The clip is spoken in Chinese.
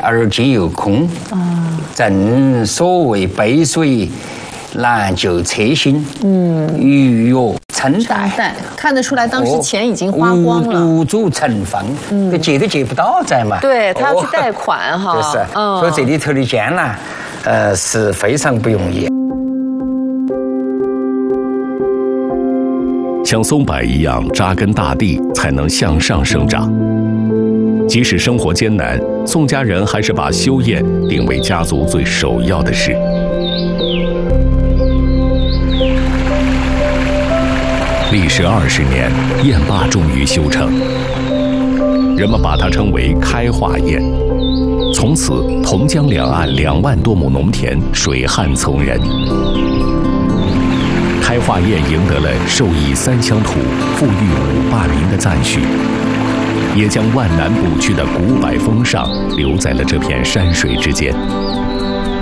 而今又空。正所谓背水难就车薪，鱼跃成袋。 看得出来，当时钱已经花光了， 无主成方，借都借不到在嘛。 对他要去贷款哈， 就是，所以这里头的艰难，是非常不容易。 像松柏一样扎根大地，才能向上生长。即使生活艰难，宋家人还是把修燕定为家族最首要的事。历时20年，燕坝终于修成，人们把它称为开化燕。从此，同江两岸2万多亩农田水旱从人。开化燕赢得了受益3乡土、富裕5坝民的赞许，也将万难不去的古柏风尚留在了这片山水之间。